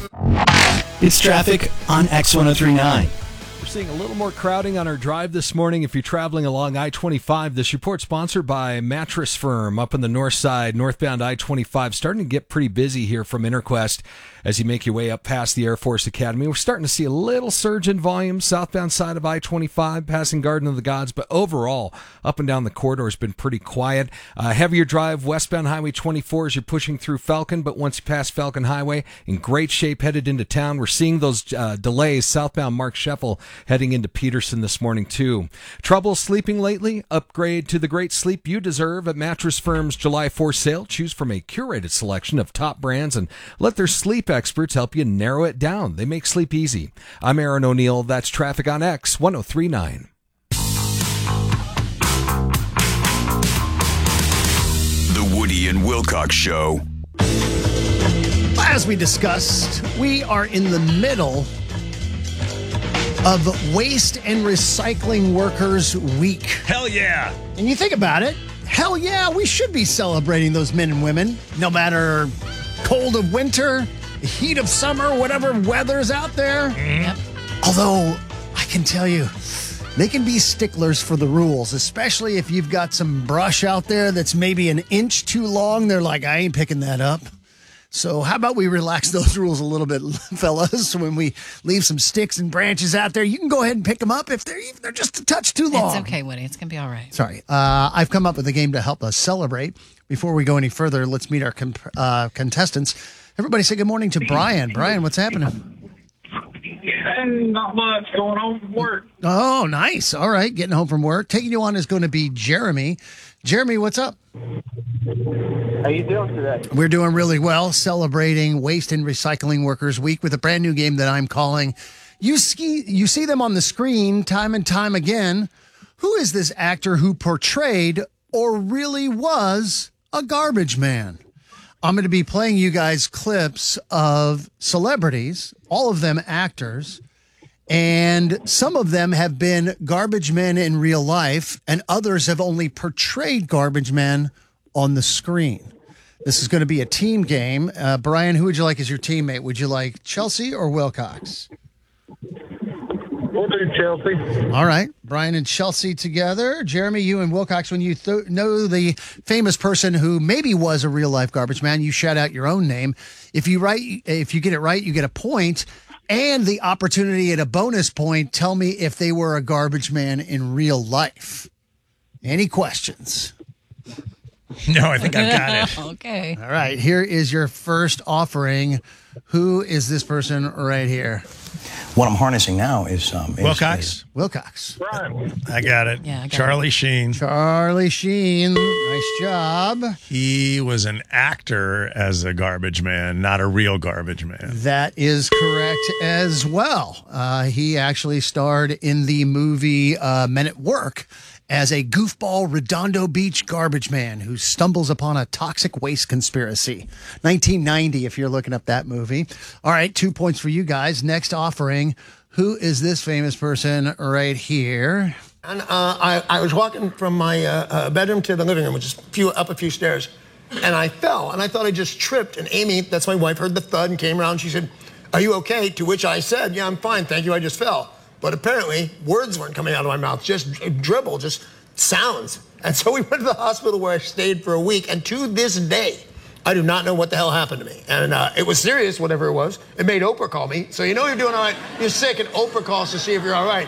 It's traffic on X1039. We're seeing a little more crowding on our drive this morning if you're traveling along I-25. This report sponsored by Mattress Firm up on the north side, northbound I-25. Starting to get pretty busy here from Interquest as you make your way up past the Air Force Academy. We're starting to see a little surge in volume southbound side of I-25, passing Garden of the Gods, but overall, up and down the corridor has been pretty quiet. Heavier drive westbound Highway 24 as you're pushing through Falcon, but once you pass Falcon Highway, in great shape headed into town. We're seeing those delays southbound Mark Scheffel heading into Peterson this morning, too. Trouble sleeping lately? Upgrade to the great sleep you deserve at Mattress Firm's July 4th sale. Choose from a curated selection of top brands and let their sleep experts help you narrow it down. They make sleep easy. I'm Aaron O'Neill. That's traffic on X 1039. The Woody and Wilcox Show. As we discussed, we are in the middle of Waste and Recycling Workers Week. Hell yeah. And you think about it, hell yeah, we should be celebrating those men and women, no matter cold of winter, heat of summer, whatever weather's out there. Yep. Although, I can tell you, they can be sticklers for the rules, especially if you've got some brush out there that's maybe an inch too long. They're like, I ain't picking that up. So how about we relax those rules a little bit, fellas? When we leave some sticks and branches out there, you can go ahead and pick them up if they're just a touch too long. It's okay, Woody. It's going to be all right. Sorry. I've come up with a game to help us celebrate. Before we go any further, let's meet our contestants. Everybody say good morning to Brian. Brian, what's happening? Not much. Going home from work. Oh, nice. All right. Getting home from work. Taking you on is going to be Jeremy. Jeremy, what's up? How you doing today? We're doing really well, celebrating Waste and Recycling Workers Week with a brand new game that I'm calling You See Them on the Screen time and time again. Who is this actor who portrayed or really was a garbage man? I'm going to be playing you guys clips of celebrities, all of them actors, and some of them have been garbage men in real life, and others have only portrayed garbage men on the screen. This is going to be a team game. Brian, who would you like as your teammate? Would you like Chelsea or Wilcox? We'll do Chelsea. All right. Brian and Chelsea together. Jeremy, you and Wilcox, when you know the famous person who maybe was a real-life garbage man, you shout out your own name. If you get it right, you get a point and the opportunity at a bonus point. Tell me if they were a garbage man in real life. Any questions? No, I think I've got it. Okay. All right. Here is your first offering. Who is this person right here? What I'm harnessing now is Wilcox. Wilcox. Brian. I got it. Yeah, I got Charlie Sheen. Charlie Sheen. Nice job. He was an actor as a garbage man, not a real garbage man. That is correct as well. He actually starred in the movie Men at Work as a goofball Redondo Beach garbage man who stumbles upon a toxic waste conspiracy. 1990, if you're looking up that movie. All right, 2 points for you guys. Next offering. Who is this famous person right here? And I was walking from my bedroom to the living room, which is up a few stairs, and I fell, and I thought I just tripped. And Amy, that's my wife, heard the thud and came around. She said, "Are you okay?" To which I said, "Yeah, I'm fine, thank you, I just fell." But apparently, words weren't coming out of my mouth, just dribble, just sounds. And so we went to the hospital where I stayed for a week, and to this day, I do not know what the hell happened to me. And it was serious, whatever it was. It made Oprah call me. So you know you're doing all right. You're sick, and Oprah calls to see if you're all right.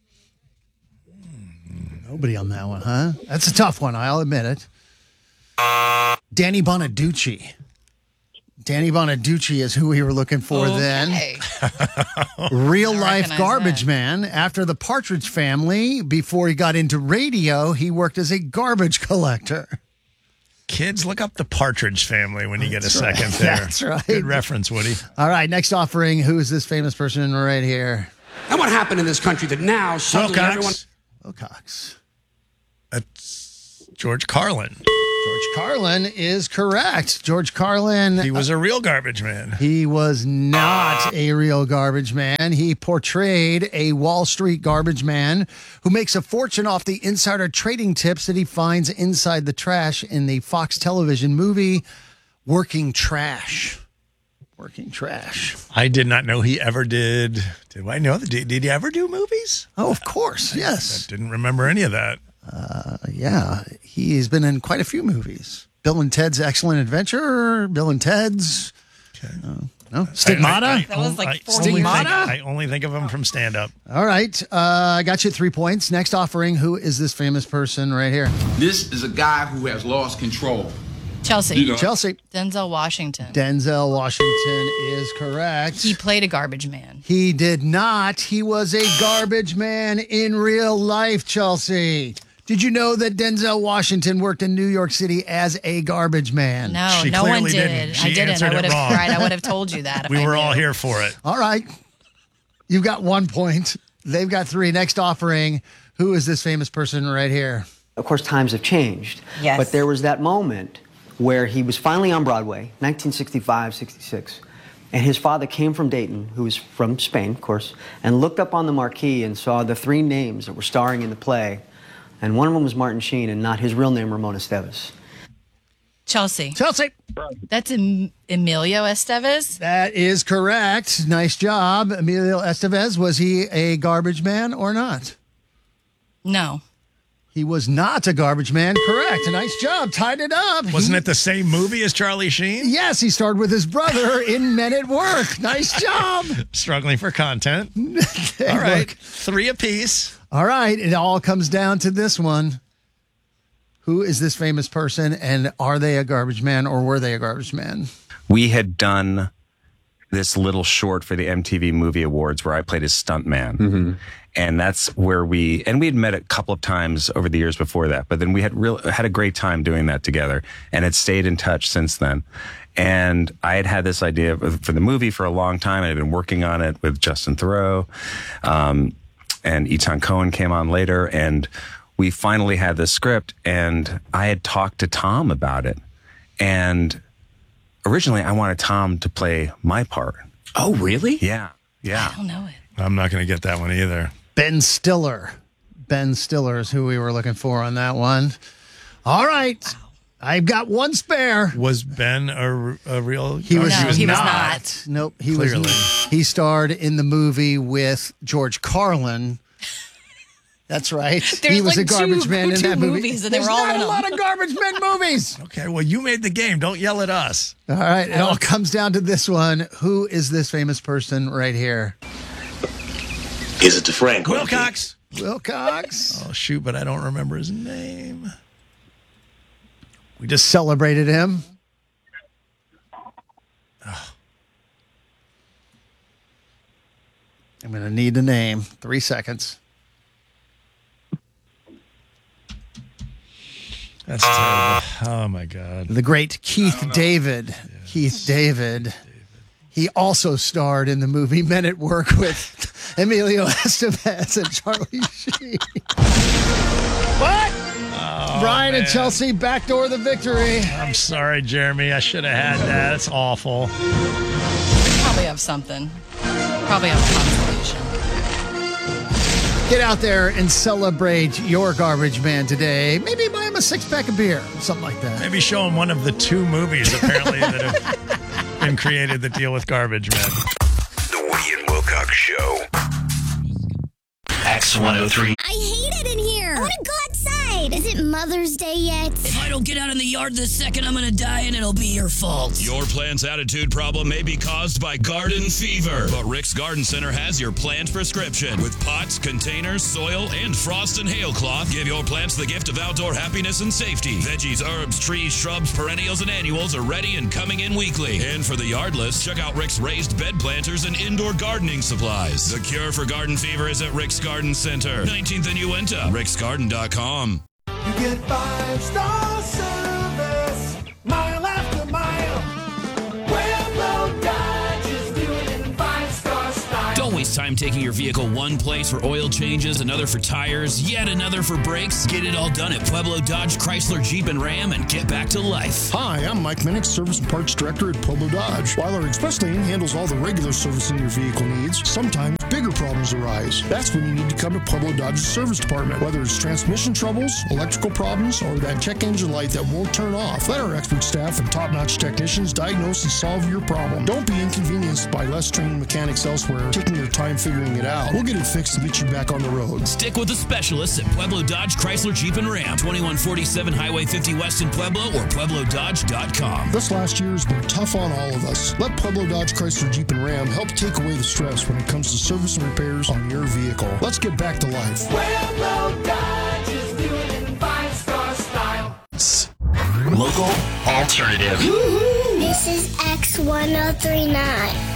Nobody on that one, huh? That's a tough one, I'll admit it. Danny Bonaducci. Danny Bonaducci is who we were looking for then. Real life garbage man. After the Partridge Family, before he got into radio, he worked as a garbage collector. Kids, look up the Partridge Family when you get a second there. That's right. Good reference, Woody. All right, next offering. Who is this famous person right here? And what happened in this country that now suddenly everyone... Wilcox. That's George Carlin. George Carlin is correct. George Carlin. He was a real garbage man. He was not a real garbage man. He portrayed a Wall Street garbage man who makes a fortune off the insider trading tips that he finds inside the trash in the Fox television movie Working Trash. Working trash. I did not know he ever did. Did I know that? Did he ever do movies? Oh, of course. Yes. I didn't remember any of that. Yeah. He's been in quite a few movies. Bill and Ted's Excellent Adventure. Bill and Ted's. Okay. No? Stigmata? That was like 40 Stigmata? I only think of him from stand-up. All right. I got you 3 points. Next offering. Who is this famous person right here? This is a guy who has lost control. Chelsea. Chelsea. Denzel Washington. Denzel Washington is correct. He played a garbage man. He did not. He was a garbage man in real life, Chelsea. Did you know that Denzel Washington worked in New York City as a garbage man? No, She no one clearly did. didn't. She I didn't. answered I would it have wrong. right. I would have told you that. If We I were knew. all here for it. All right. You've got 1 point. They've got 3. Next offering. Who is this famous person right here? Of course, times have changed. Yes. But there was that moment where he was finally on Broadway, 1965, 66. And his father came from Dayton, who was from Spain, of course, and looked up on the marquee and saw the 3 names that were starring in the play. And one of them was Martin Sheen and not his real name, Ramon Estevez. Chelsea. Chelsea. That's Emilio Estevez. That is correct. Nice job. Emilio Estevez. Was he a garbage man or not? No. He was not a garbage man. Correct. Nice job. Tied it up. Wasn't it the same movie as Charlie Sheen? Yes, he starred with his brother in Men at Work. Nice job. Struggling for content. Hey, All right. look. 3 apiece. All right. It all comes down to this one. Who is this famous person, and are they a garbage man or were they a garbage man? We had done this little short for the MTV Movie Awards where I played his stuntman. And that's where we had met a couple of times over the years before that, but then we had a great time doing that together and had stayed in touch since then. And I had this idea for the movie for a long time. I had been working on it with Justin Theroux, and Eitan Cohen came on later, and we finally had the script, and I had talked to Tom about it. And originally I wanted Tom to play my part. Oh, really? Yeah. I don't know it. I'm not going to get that one either. Ben Stiller. Ben Stiller is who we were looking for on that one. All right. I've got 1 spare. Was Ben a real? He was not. Nope. He Clearly. was. He starred in the movie with George Carlin. That's right. There's he was like a garbage man in two that movie. movies, and they There's were all not in a them. lot of garbage men movies. Okay, well, you made the game. Don't yell at us. All right. It all comes down to this one. Who is this famous person right here? Is it DeFranco? Wilcox. Wilcox. Oh, shoot, but I don't remember his name. We just celebrated him. I'm going to need the name. 3 seconds. That's terrible. Oh, my God. The great Keith David. Yes. Keith David. He also starred in the movie Men at Work with Emilio Estevez and Charlie Sheen. What? Oh, Brian man. and Chelsea backdoor the victory. I'm sorry, Jeremy. I should have had that. That's awful. Probably have something. Probably have a consolation. Get out there and celebrate your garbage man today. Maybe buy him a 6-pack of beer, something like that. Maybe show him one of the 2 movies, apparently, that have been created that deal with garbage men. The Woody and Wilcox Show. X103. I hate it in here. I want to go outside. Is it Mother's Day yet? If I don't get out in the yard this second, I'm going to die and it'll be your fault. Your plant's attitude problem may be caused by garden fever, but Rick's Garden Center has your plant prescription. With pots, containers, soil, and frost and hail cloth, give your plants the gift of outdoor happiness and safety. Veggies, herbs, trees, shrubs, perennials, and annuals are ready and coming in weekly. And for the yardless, check out Rick's raised bed planters and indoor gardening supplies. The cure for garden fever is at Rick's Garden Center, 19th and Uinta, ricksgarden.com. You get 5-star service, mile after mile. Pueblo Dodge is doing it in 5-star style. Don't waste Time taking your vehicle one place for oil changes, another for tires, yet another for brakes? Get it all done at Pueblo Dodge, Chrysler, Jeep, and Ram and get back to life. Hi, I'm Mike Minnick, Service and Parts Director at Pueblo Dodge. While our express lane handles all the regular servicing your vehicle needs, sometimes bigger problems arise. That's when you need to come to Pueblo Dodge's service department. Whether it's transmission troubles, electrical problems, or that check engine light that won't turn off, let our expert staff and top-notch technicians diagnose and solve your problem. Don't be inconvenienced by less trained mechanics elsewhere taking their time figuring it out. We'll get it fixed and get you back on the road. Stick with the specialists at Pueblo Dodge, Chrysler, Jeep, and Ram. 2147 Highway 50 West in Pueblo or PuebloDodge.com. This last year has been tough on all of us. Let Pueblo Dodge, Chrysler, Jeep, and Ram help take away the stress when it comes to service and repairs on your vehicle. Let's get back to life. Pueblo Dodge is doing it in five-star style. Local alternative. This is X1039.